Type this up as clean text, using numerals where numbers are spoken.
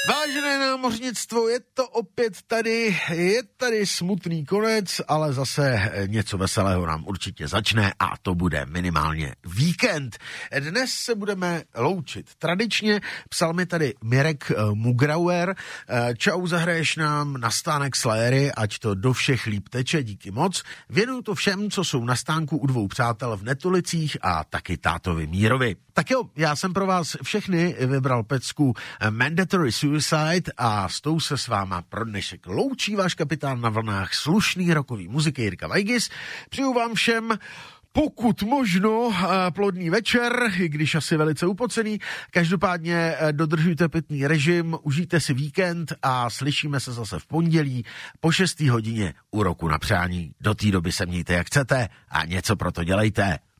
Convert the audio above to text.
Vážené námořnictvo, je to opět tady, je tady smutný konec, ale zase něco veselého nám určitě začne a to bude minimálně víkend. Dnes se budeme loučit. Tradičně psal mi tady Mirek Mugrauer, čau, zahraješ nám na stánek Slayery, ať to do všech líp teče, díky moc. Věnuju to všem, co jsou na stánku u dvou přátel v Netolicích a taky tátovi Mírovi. Tak jo, já jsem pro vás všechny vybral pecku Mandatory Suicide a s tou se s váma pro dnešek loučí váš kapitán na vlnách slušný rokový muziky Jirka Vajgis. Přeju vám všem pokud možno plodný večer, i když asi velice upocený. Každopádně dodržujte pitný režim, užijte si víkend a slyšíme se zase v pondělí po 6. hodině u Roku na přání. Do té doby se mějte jak chcete a něco pro to dělejte.